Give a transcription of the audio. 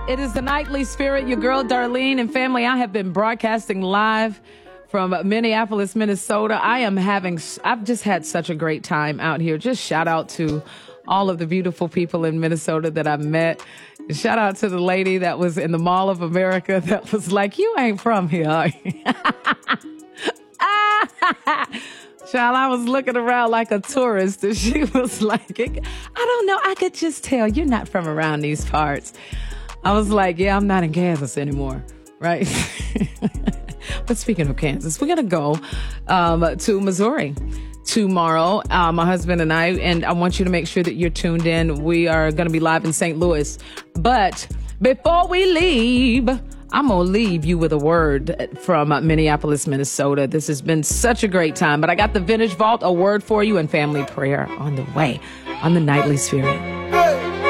It is the Nightly Spirit, your girl Darlene and family. I have been broadcasting live from Minneapolis, Minnesota. I've just had such a great time out here. Just shout out to all of the beautiful people in Minnesota that I met. Shout out to the lady that was in the Mall of America that was like, you ain't from here, are you? Child, I was looking around like a tourist and she was like, I don't know. I could just tell you're not from around these parts. I was like, yeah, I'm not in Kansas anymore, right? But speaking of Kansas, we're going to go to Missouri tomorrow, my husband and I want you to make sure that you're tuned in. We are going to be live in St. Louis. But before we leave, I'm going to leave you with a word from Minneapolis, Minnesota. This has been such a great time. But I got the Vintage Vault, a word for you, and family prayer on the way on the Nightly Spirit.